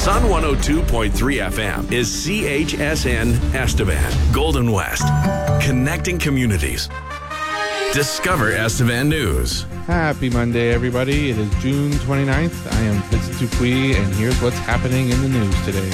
Sun 102.3 FM is CHSN Estevan, Golden West. Connecting communities. Discover Estevan News. Happy Monday, everybody. It is June 29th. I am Vincent Dupuis, and here's what's happening in the news today.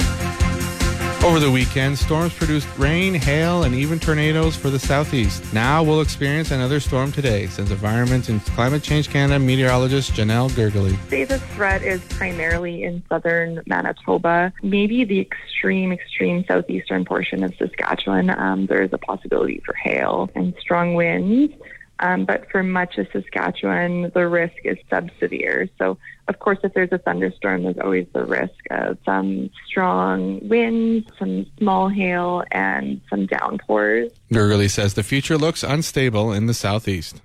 Over the weekend, storms produced rain, hail, and even tornadoes for the southeast. Now we'll experience another storm today, says Environment and Climate Change Canada meteorologist Janelle Gergely. Say the threat is primarily in southern Manitoba, maybe the extreme southeastern portion of Saskatchewan. There is a possibility for hail and strong winds. But for much of Saskatchewan, the risk is subsevere. So, of course, if there's a thunderstorm, there's always the risk of some strong winds, some small hail, and some downpours. Gergely says the future looks unstable in the southeast.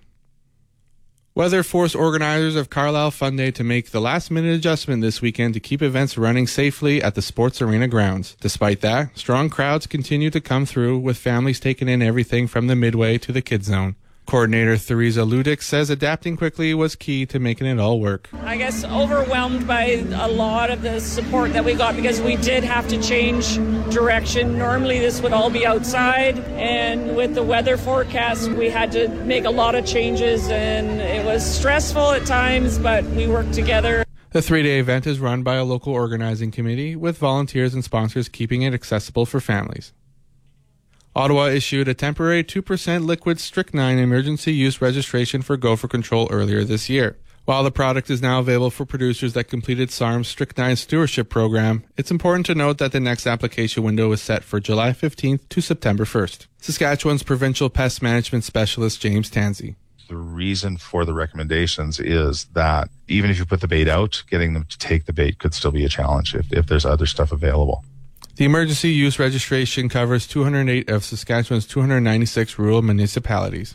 Weather forced organizers of Carlisle Fun Day to make the last-minute adjustment this weekend to keep events running safely at the sports arena grounds. Despite that, strong crowds continue to come through, with families taking in everything from the midway to the kids zone. Coordinator Theresa Ludick says adapting quickly was key to making it all work. I guess overwhelmed by a lot of the support that we got, because we did have to change direction. Normally this would all be outside, and with the weather forecast we had to make a lot of changes, and it was stressful at times, but we worked together. The 3-day event is run by a local organizing committee, with volunteers and sponsors keeping it accessible for families. Ottawa issued a temporary 2% liquid strychnine emergency use registration for gopher control earlier this year. While the product is now available for producers that completed SARM's strychnine stewardship program, it's important to note that the next application window is set for July 15th to September 1st. Saskatchewan's provincial pest management specialist James Tansey. The reason for the recommendations is that even if you put the bait out, getting them to take the bait could still be a challenge if there's other stuff available. The emergency use registration covers 208 of Saskatchewan's 296 rural municipalities.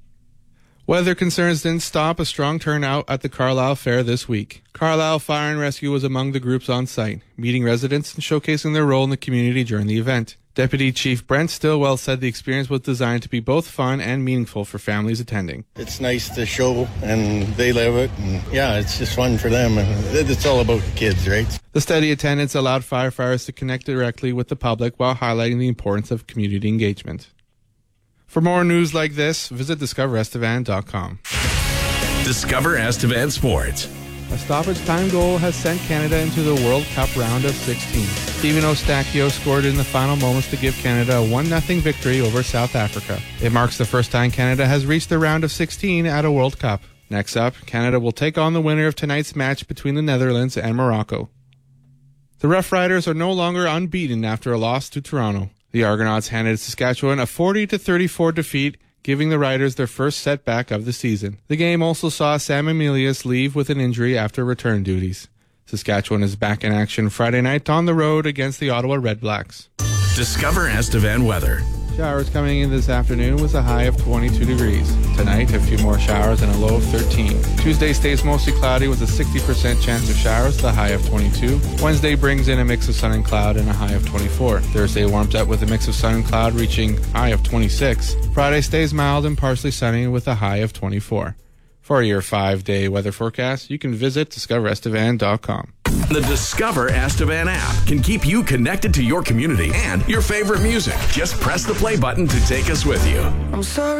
Weather concerns didn't stop a strong turnout at the Carlisle Fair this week. Carlisle Fire and Rescue was among the groups on site, meeting residents and showcasing their role in the community during the event. Deputy Chief Brent Stillwell said the experience was designed to be both fun and meaningful for families attending. It's nice to show, and they live it, and yeah, it's just fun for them, and it's all about the kids, right? The steady attendance allowed firefighters to connect directly with the public while highlighting the importance of community engagement. For more news like this, visit discoverestevan.com. Discover Estevan Sports. A stoppage time goal has sent Canada into the World Cup round of 16. Stephen Eustáquio scored in the final moments to give Canada a 1-0 victory over South Africa. It marks the first time Canada has reached the round of 16 at a World Cup. Next up, Canada will take on the winner of tonight's match between the Netherlands and Morocco. The Rough Riders are no longer unbeaten after a loss to Toronto. The Argonauts handed Saskatchewan a 40-34 defeat, giving the Riders their first setback of the season. The game also saw Sam Emilius leave with an injury after return duties. Saskatchewan is back in action Friday night on the road against the Ottawa Redblacks. Discover Estevan weather. Showers coming in this afternoon with a high of 22 degrees. Tonight, a few more showers and a low of 13. Tuesday stays mostly cloudy with a 60% chance of showers, the high of 22. Wednesday brings in a mix of sun and cloud and a high of 24. Thursday warms up with a mix of sun and cloud reaching high of 26. Friday stays mild and partially sunny with a high of 24. For your 5-day weather forecast, you can visit discoverestevan.com. The Discover Estevan app can keep you connected to your community and your favorite music. Just press the play button to take us with you. I'm sorry.